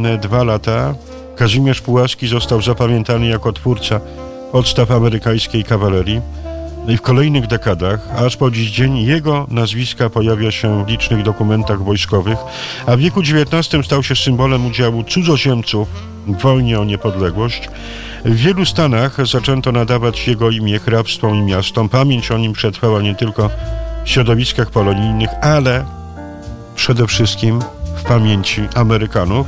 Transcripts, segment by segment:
2 lata Kazimierz Puławski został zapamiętany jako twórca podstaw amerykańskiej kawalerii. No i w kolejnych dekadach, aż po dziś dzień, jego nazwiska pojawia się w licznych dokumentach wojskowych, a w wieku XIX stał się symbolem udziału cudzoziemców w wojnie o niepodległość. W wielu stanach zaczęto nadawać jego imię hrabstwom i miastom. Pamięć o nim przetrwała nie tylko w środowiskach polonijnych, ale przede wszystkim w pamięci Amerykanów.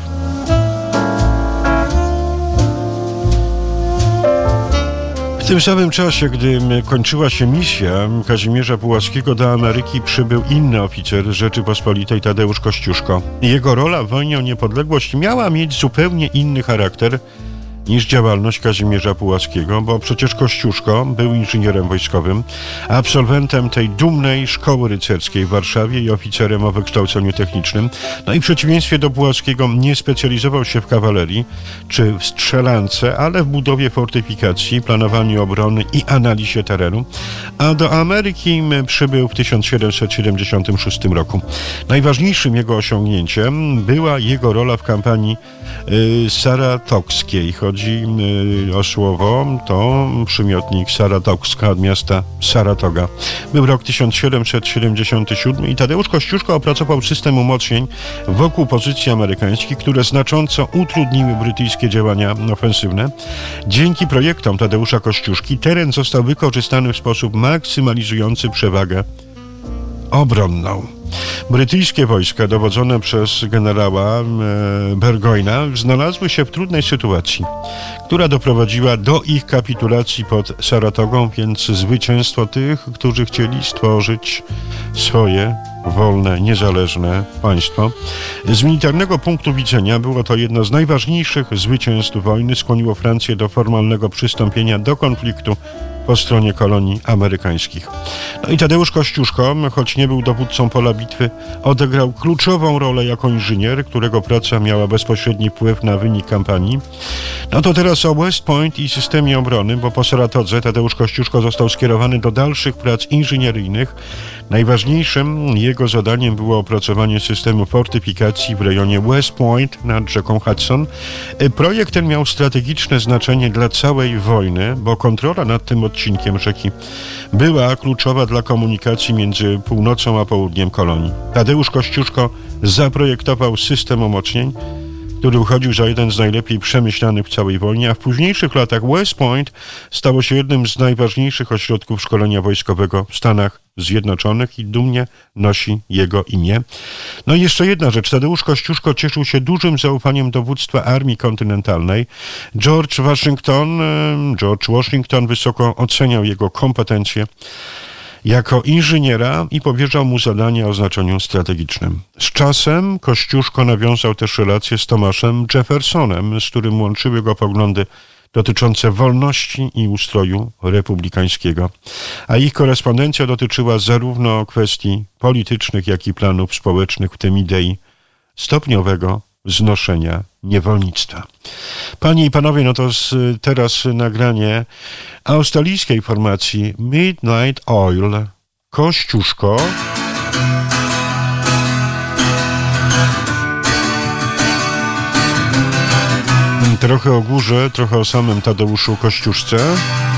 W tym samym czasie, gdy kończyła się misja Kazimierza Puławskiego, do Ameryki przybył inny oficer Rzeczypospolitej, Tadeusz Kościuszko. Jego rola w wojnie o niepodległość miała mieć zupełnie inny charakter niż działalność Kazimierza Puławskiego, bo przecież Kościuszko był inżynierem wojskowym, absolwentem tej dumnej szkoły rycerskiej w Warszawie i oficerem o wykształceniu technicznym. No i w przeciwieństwie do Puławskiego nie specjalizował się w kawalerii czy w strzelance, ale w budowie fortyfikacji, planowaniu obrony i analizie terenu, a do Ameryki przybył w 1776 roku. Najważniejszym jego osiągnięciem była jego rola w kampanii saratogskiej. Chodzi o słowo, to przymiotnik Saratogska od miasta Saratoga. Był rok 1777 i Tadeusz Kościuszko opracował system umocnień wokół pozycji amerykańskich, które znacząco utrudniły brytyjskie działania ofensywne. Dzięki projektom Tadeusza Kościuszki teren został wykorzystany w sposób maksymalizujący przewagę obronną. Brytyjskie wojska dowodzone przez generała Burgoyna znalazły się w trudnej sytuacji, która doprowadziła do ich kapitulacji pod Saratogą, więc zwycięstwo tych, którzy chcieli stworzyć swoje wolne, niezależne państwo. Z militarnego punktu widzenia było to jedno z najważniejszych zwycięstw wojny, skłoniło Francję do formalnego przystąpienia do konfliktu po stronie kolonii amerykańskich. No i Tadeusz Kościuszko, choć nie był dowódcą pola bitwy, odegrał kluczową rolę jako inżynier, którego praca miała bezpośredni wpływ na wynik kampanii. No to teraz o West Point i systemie obrony, bo po Saratodze Tadeusz Kościuszko został skierowany do dalszych prac inżynieryjnych. Najważniejszym jego zadaniem było opracowanie systemu fortyfikacji w rejonie West Point nad rzeką Hudson. Projekt ten miał strategiczne znaczenie dla całej wojny, bo kontrola nad tym odcinkiem rzeki była kluczowa dla komunikacji między północą a południem kolonii. Tadeusz Kościuszko zaprojektował system umocnień, który uchodził za jeden z najlepiej przemyślanych w całej wojnie, a w późniejszych latach West Point stało się jednym z najważniejszych ośrodków szkolenia wojskowego w Stanach Zjednoczonych i dumnie nosi jego imię. No i jeszcze jedna rzecz. Tadeusz Kościuszko cieszył się dużym zaufaniem dowództwa Armii Kontynentalnej. George Washington wysoko oceniał jego kompetencje jako inżyniera i powierzał mu zadania o znaczeniu strategicznym. Z czasem Kościuszko nawiązał też relacje z Thomaszem Jeffersonem, z którym łączyły go poglądy dotyczące wolności i ustroju republikańskiego. A ich korespondencja dotyczyła zarówno kwestii politycznych, jak i planów społecznych, w tym idei stopniowego znoszenia niewolnictwa. Panie i panowie, no to teraz nagranie australijskiej formacji Midnight Oil, Kościuszko. Trochę o górze, trochę o samym Tadeuszu Kościuszce.